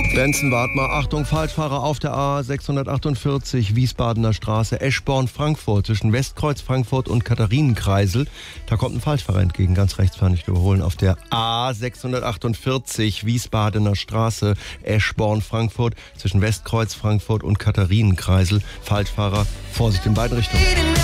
Benson, wart mal, Achtung, Falschfahrer auf der A648, Wiesbadener Straße, Eschborn-Frankfurt, zwischen Westkreuz, Frankfurt und Katharinenkreisel. Da kommt ein Falschfahrer entgegen, ganz rechts fahren, nicht überholen, auf der A648, Wiesbadener Straße, Eschborn-Frankfurt, zwischen Westkreuz, Frankfurt und Katharinenkreisel. Falschfahrer, Vorsicht in beiden Richtungen.